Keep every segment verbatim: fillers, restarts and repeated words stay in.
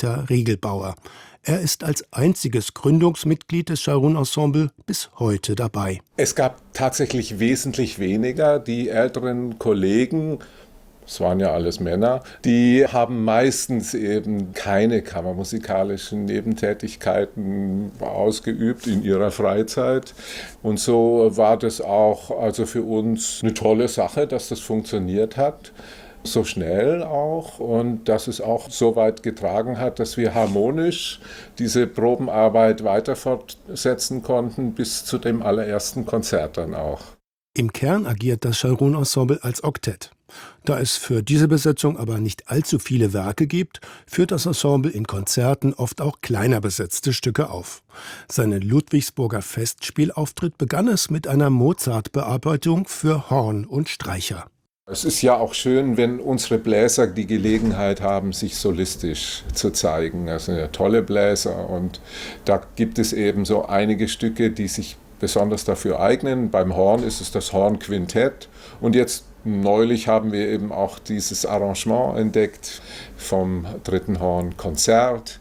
Peter Riegelbauer. Er ist als einziges Gründungsmitglied des Scharoun-Ensemble bis heute dabei. Es gab tatsächlich wesentlich weniger. Die älteren Kollegen, es waren ja alles Männer, die haben meistens eben keine kammermusikalischen Nebentätigkeiten ausgeübt in ihrer Freizeit. Und so war das auch also für uns eine tolle Sache, dass das funktioniert hat. So schnell auch und dass es auch so weit getragen hat, dass wir harmonisch diese Probenarbeit weiter fortsetzen konnten bis zu dem allerersten Konzert dann auch. Im Kern agiert das Scharoun-Ensemble als Oktett. Da es für diese Besetzung aber nicht allzu viele Werke gibt, führt das Ensemble in Konzerten oft auch kleiner besetzte Stücke auf. Seinen Ludwigsburger Festspielauftritt begann es mit einer Mozart-Bearbeitung für Horn und Streicher. Es ist ja auch schön, wenn unsere Bläser die Gelegenheit haben, sich solistisch zu zeigen. Das sind ja tolle Bläser und da gibt es eben so einige Stücke, die sich besonders dafür eignen. Beim Horn ist es das Hornquintett und jetzt neulich haben wir eben auch dieses Arrangement entdeckt vom dritten Hornkonzert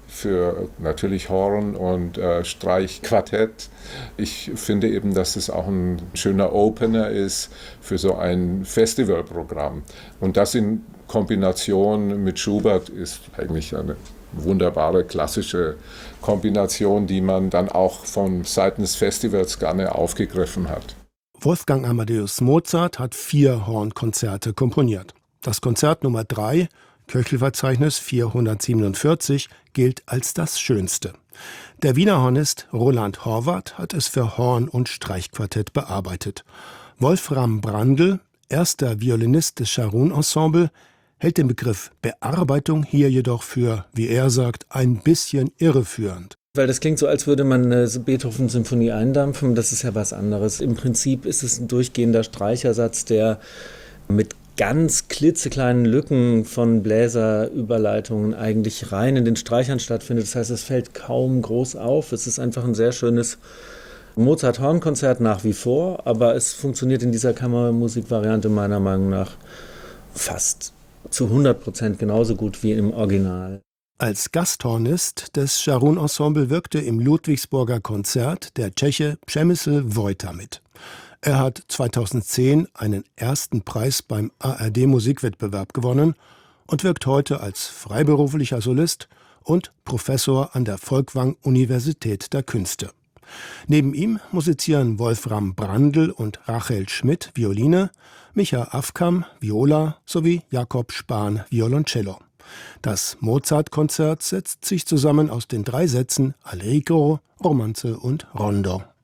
für natürlich Horn und äh, Streichquartett. Ich finde eben, dass es auch ein schöner Opener ist für so ein Festivalprogramm. Und das in Kombination mit Schubert ist eigentlich eine wunderbare klassische Kombination, die man dann auch von Seiten des Festivals gerne aufgegriffen hat. Wolfgang Amadeus Mozart hat vier Hornkonzerte komponiert. Das Konzert Nummer drei, Köchelverzeichnis vierhundertsiebenundvierzig, gilt als das schönste. Der Wiener Hornist Roland Horvath hat es für Horn- und Streichquartett bearbeitet. Wolfram Brandl, erster Violinist des Scharoun-Ensemble, hält den Begriff Bearbeitung hier jedoch für, wie er sagt, ein bisschen irreführend. Weil das klingt so, als würde man eine Beethoven-Symphonie eindampfen. Das ist ja was anderes. Im Prinzip ist es ein durchgehender Streichersatz, der mit ganz klitzekleinen Lücken von Bläserüberleitungen eigentlich rein in den Streichern stattfindet. Das heißt, es fällt kaum groß auf. Es ist einfach ein sehr schönes Mozart-Horn-Konzert nach wie vor, aber es funktioniert in dieser Kammermusikvariante meiner Meinung nach fast zu hundert Prozent genauso gut wie im Original. Als Gasthornist des Scharoun-Ensemble wirkte im Ludwigsburger Konzert der Tscheche Přemysl Vojta mit. Er hat zweitausendzehn einen ersten Preis beim A R D-Musikwettbewerb gewonnen und wirkt heute als freiberuflicher Solist und Professor an der Folkwang-Universität der Künste. Neben ihm musizieren Wolfram Brandl und Rachel Schmidt Violine, Micha Afkam Viola sowie Jakob Spahn Violoncello. Das Mozart-Konzert setzt sich zusammen aus den drei Sätzen Allegro, Romanze und Rondo.